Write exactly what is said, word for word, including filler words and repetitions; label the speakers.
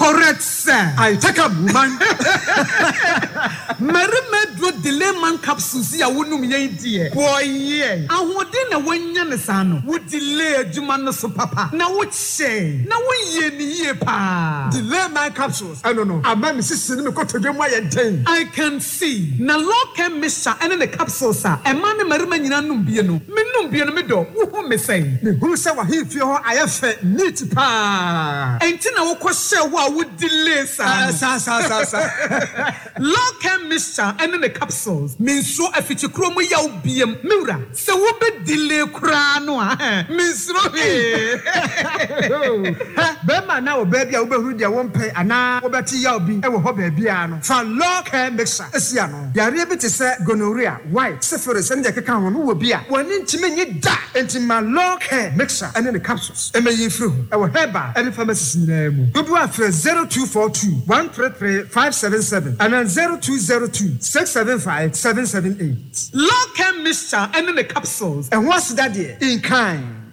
Speaker 1: Correct, sir.
Speaker 2: I take a man.
Speaker 1: Marimedro delay man capsules ya wonum ye die.
Speaker 2: Boy, yeah.
Speaker 1: Ahode na wanya ne sa no. Wo delay adwuma no so papa. Na wo che. Na wo ye ni ye pa.
Speaker 2: Delay my capsules. I don't know. I'm my sister me ko to dwuma ye ten.
Speaker 1: I can see. Na local mixture and the capsules are. E man marima nyina num bie no. Me num bie no me do. Wo hu me say.
Speaker 2: Me hu say wa he fie ho ayefe neat pa.
Speaker 1: Enti na wo ko share wo wo delay sa.
Speaker 2: Sa sa sa sa.
Speaker 1: Local mixture and the capsules. Me so afiti kro mo ya obiem. Mewura. Se wo be delay kra no a. Me so he.
Speaker 2: Be ma na oba bia wo be huru dia won pe ana wo beti ya obi e wo ho ba bia no. Fa local mixture esia no. Yare bi te se gonorrhea, white, syphilis and the keka ho no wo bia. Woni ntime nyi da. Enti ma local mixture and the capsules. E me yi fru. E wo heba e pharmacies nyina mu. Dodo afre zero two four two one three three five seven seven and then zero two zero two six seven five seven seven eight.
Speaker 1: Local mixture and the capsules.
Speaker 2: And what's that there? In kind.